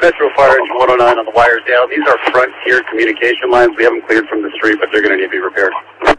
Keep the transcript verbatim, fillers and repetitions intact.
Metro Fire Engine one oh nine on the wires down. These are Frontier communication lines. We have them cleared from the street, but they're going to need to be repaired.